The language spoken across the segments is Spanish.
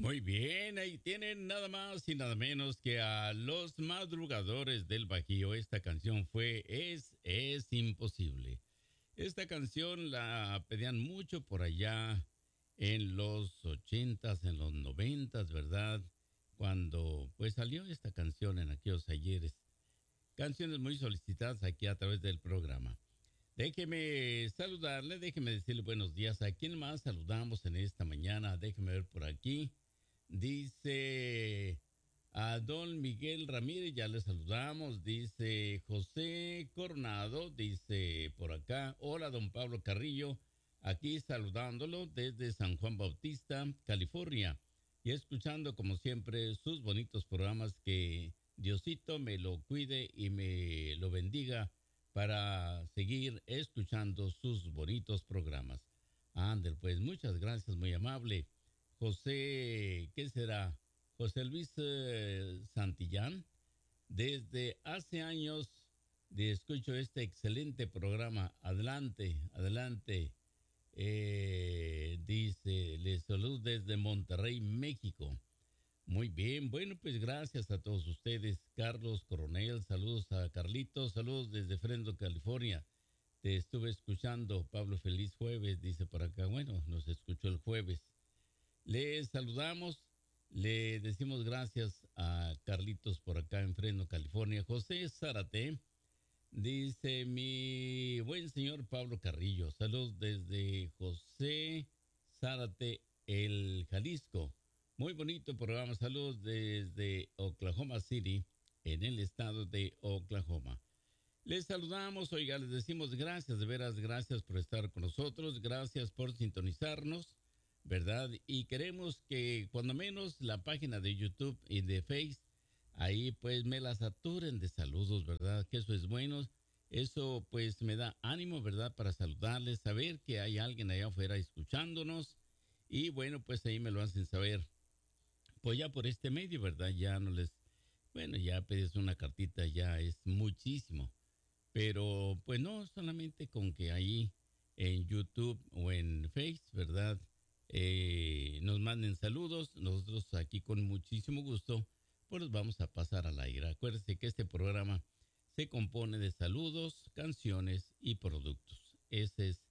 Muy bien, ahí tienen nada más y nada menos que a Los Madrugadores del Bajío. Esta canción es imposible. Esta canción la pedían mucho por allá en los 80s, en los 90s, ¿verdad? Cuando pues salió esta canción en aquellos ayeres. Canciones muy solicitadas aquí a través del programa. Déjeme saludarle, déjeme decirle buenos días. ¿A quién más saludamos en esta mañana? Déjeme ver por aquí. Dice a don Miguel Ramírez, ya le saludamos. Dice José Coronado, dice por acá. Hola, don Pablo Carrillo, aquí saludándolo desde San Juan Bautista, California. Y escuchando como siempre sus bonitos programas. Que Diosito me lo cuide y me lo bendiga para seguir escuchando sus bonitos programas. Ander, pues muchas gracias, muy amable. José, ¿qué será? José Luis Santillán, desde hace años escucho este excelente programa. Adelante, adelante. Dice, les saludo desde Monterrey, México. Muy bien, bueno, pues gracias a todos ustedes. Carlos Coronel, saludos a Carlitos, saludos desde Fresno, California. Te estuve escuchando, Pablo, feliz jueves, dice por acá. Bueno, nos escuchó el jueves. Le saludamos, le decimos gracias a Carlitos por acá en Fresno, California. José Zárate dice, mi buen señor Pablo Carrillo, saludos desde José Zárate, el Jalisco. Muy bonito programa, saludos desde Oklahoma City, en el estado de Oklahoma. Les saludamos, oiga, les decimos gracias, de veras, gracias por estar con nosotros, gracias por sintonizarnos, ¿verdad? Y queremos que cuando menos la página de YouTube y de Face, ahí pues me la saturen de saludos, ¿verdad? Que eso es bueno, eso pues me da ánimo, ¿verdad? Para saludarles, saber que hay alguien allá afuera escuchándonos y bueno, pues ahí me lo hacen saber. Pues ya por este medio, ¿verdad? Ya no les... Bueno, ya pedirse una cartita ya es muchísimo. Pero pues no, solamente con que ahí en YouTube o en Face, ¿verdad? Nos manden saludos. Nosotros aquí con muchísimo gusto, pues los vamos a pasar al aire. Acuérdense que este programa se compone de saludos, canciones y productos. Ese es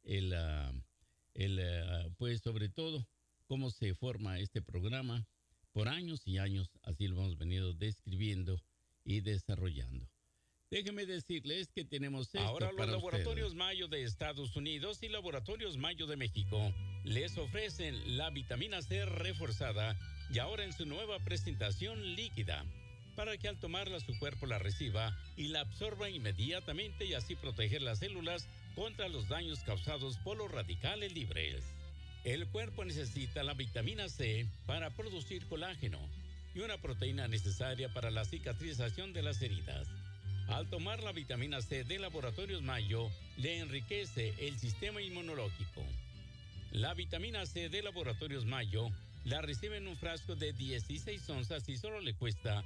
pues sobre todo, cómo se forma este programa. Por años y años, así lo hemos venido describiendo y desarrollando. Déjenme decirles que tenemos esto ahora para los Laboratorios ustedes. Mayo de Estados Unidos y Laboratorios Mayo de México les ofrecen la vitamina C reforzada y ahora en su nueva presentación líquida, para que al tomarla su cuerpo la reciba y la absorba inmediatamente y así proteger las células contra los daños causados por los radicales libres. El cuerpo necesita la vitamina C para producir colágeno y una proteína necesaria para la cicatrización de las heridas. Al tomar la vitamina C de Laboratorios Mayo, le enriquece el sistema inmunológico. La vitamina C de Laboratorios Mayo la recibe en un frasco de 16 onzas y solo le cuesta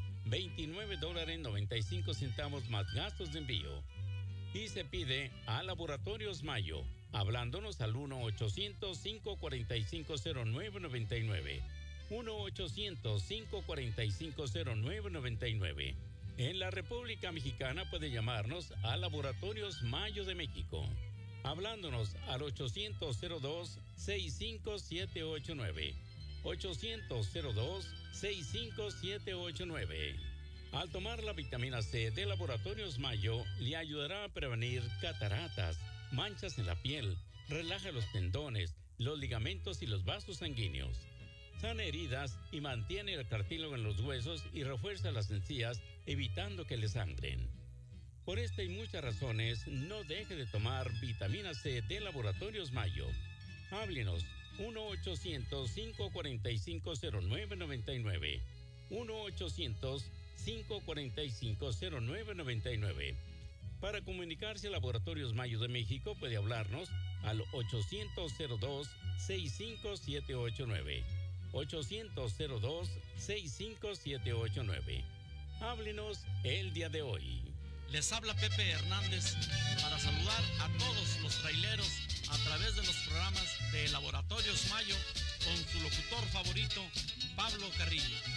$29.95 más gastos de envío. Y se pide a Laboratorios Mayo, hablándonos al 1-800-545-0999. 1-800-545-0999. En la República Mexicana puede llamarnos a Laboratorios Mayo de México, hablándonos al 800-02-65789. 800-02-65789. Al tomar la vitamina C de Laboratorios Mayo, le ayudará a prevenir cataratas, manchas en la piel, relaja los tendones, los ligamentos y los vasos sanguíneos. Sana heridas y mantiene el cartílago en los huesos y refuerza las encías, evitando que le sangren. Por esta y muchas razones, no deje de tomar vitamina C de Laboratorios Mayo. Háblenos 1-800-545-0999. 1-800-545-0999. Para comunicarse a Laboratorios Mayo de México puede hablarnos al 800-02-65789. 800-02-65789. Háblenos el día de hoy. Les habla Pepe Hernández para saludar a todos los traileros a través de los programas de Laboratorios Mayo con su locutor favorito, Chito Pablo Carrillo.